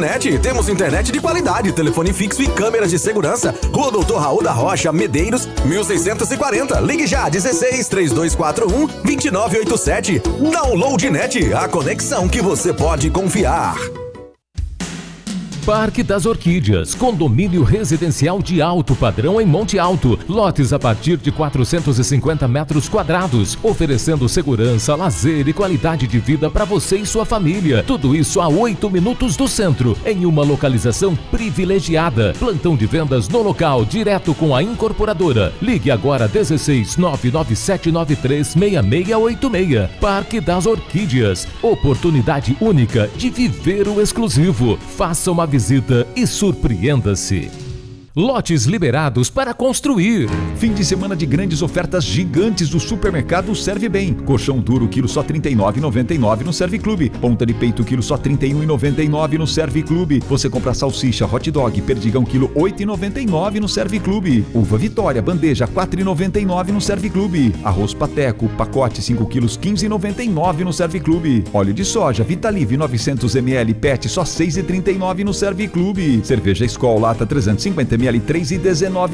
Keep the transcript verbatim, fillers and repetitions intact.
Loadnet. Temos internet de qualidade, telefone fixo e câmeras de segurança. Rua Doutor Raul da Rocha, Medeiros, mil seiscentos e quarenta. Ligue já, dezesseis, três dois quatro um, dois nove oito sete. Downloadnet, a conexão que você pode confiar. Parque das Orquídeas, condomínio residencial de alto padrão em Monte Alto. Lotes a partir de quatrocentos e cinquenta metros quadrados, oferecendo segurança, lazer e qualidade de vida para você e sua família. Tudo isso a oito minutos do centro, em uma localização privilegiada. Plantão de vendas no local, direto com a incorporadora. Ligue agora dezesseis, nove nove sete nove três, seis seis oito seis. Parque das Orquídeas, oportunidade única de viver o exclusivo. Faça uma visita e surpreenda-se. Lotes liberados para construir. Fim de semana de grandes ofertas gigantes do supermercado Serve Bem. Colchão duro, quilo só trinta e nove reais e noventa e nove centavos no Serve Clube. Ponta de peito, quilo só trinta e um reais e noventa e nove centavos no Serve Clube. Você compra salsicha, hot dog, perdigão, quilo oito reais e noventa e nove centavos no Serve Clube. Uva Vitória, bandeja, quatro reais e noventa e nove centavos no Serve Clube. Arroz Pateco, pacote cinco quilos, quinze reais e noventa e nove centavos no Serve Clube. Óleo de soja, Vitalive, novecentos mililitros, P E T, só seis reais e trinta e nove centavos no Serve Clube. Cerveja Skol, lata trezentos e cinquenta mililitros, três reais e dezenove centavos